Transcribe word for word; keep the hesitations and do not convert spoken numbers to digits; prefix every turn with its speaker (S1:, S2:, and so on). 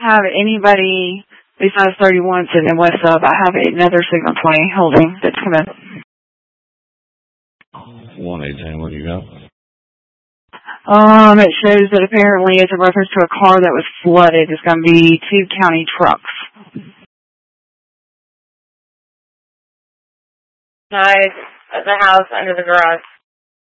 S1: have anybody besides thirty-one sitting in West Sub. I have another Signal twenty holding that's come in.
S2: one eighteen, what do you got?
S1: Um, it shows that apparently it's a reference to a car that was flooded. It's going to be two county trucks.
S3: Nice. At the house under the garage.